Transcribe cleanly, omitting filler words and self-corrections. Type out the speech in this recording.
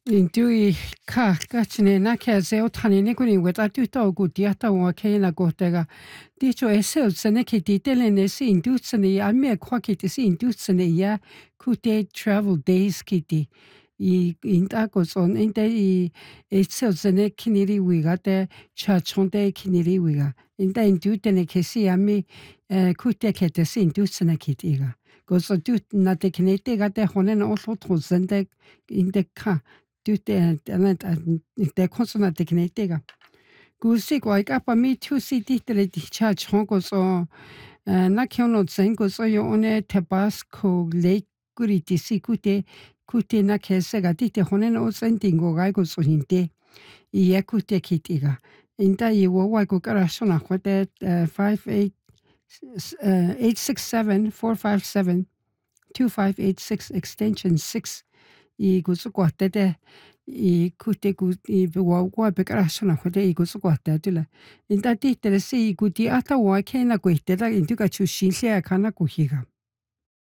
Intui ka chine na ke se o tani ne kuni weta tu to ku ti ata wa ke na ko te ga ti cho ese se ne ke ti te le ne si indu se ne ya me kwa ke ti si indu se ne ya ku te travel days ki ti I inta ko son inte I ese se ne kiniri wi ga te cha chon te kiniri wi ga inta indu te ne ke si ya me ku te ke te si indu se ne ki ti ga ko so tu na te kinete ga te hone na o so tro zende inte ka te konsona teknetega. Gusi ko ka pa mi tu si ti tere ti cha chongo so na kyono zengo so yo one Tabasco Lake guri ti si kute na kese ga ti te hone no sendingo ga go so hinte. I kute kitiga. Inta I wo wa ko kara sona khote 867-457-2586 extension 6 I gusukwatete I kute I wa bekara sona khote I gusukwatete inta ti teresi I kuti ata wa kena ko itela intuka chushinse akana kuhiga